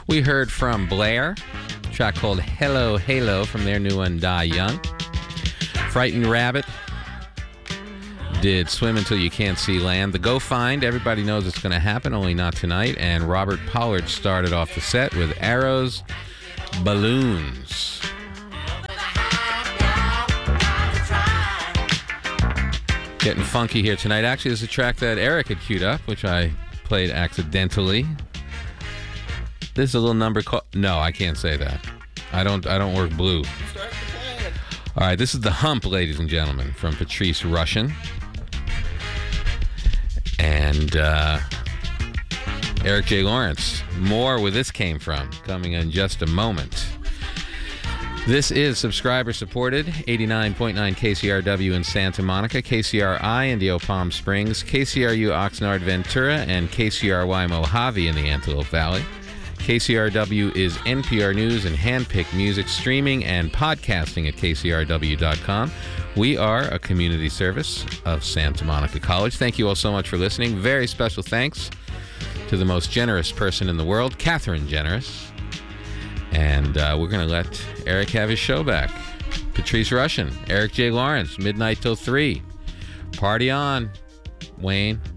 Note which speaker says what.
Speaker 1: We heard from Blair, a track called Hello Halo from their new one, Die Young. Frightened Rabbit did Swim Until You Can't See Land. The Go Find, everybody knows it's going to happen, only not tonight. And Robert Pollard started off the set with Arrows, Balloons. Getting funky here tonight. Actually, there's a track that Eric had queued up, which I played accidentally. This is a little number called... No, I can't say that. I don't work blue. All right, this is The Hump, ladies and gentlemen, from Patrice Rushen. And Eric J. Lawrence. More where this came from, coming in just a moment. This is subscriber-supported, 89.9 KCRW in Santa Monica, KCRI in Dio Palm Springs, KCRU Oxnard Ventura, and KCRY Mojave in the Antelope Valley. KCRW is NPR News and handpicked music streaming and podcasting at kcrw.com. We are a community service of Santa Monica College. Thank you all so much for listening. Very special thanks to the most generous person in the world, Catherine Generous. And we're going to let Eric have his show back. Patrice Rushen, Eric J. Lawrence, midnight till 3. Party on, Wayne.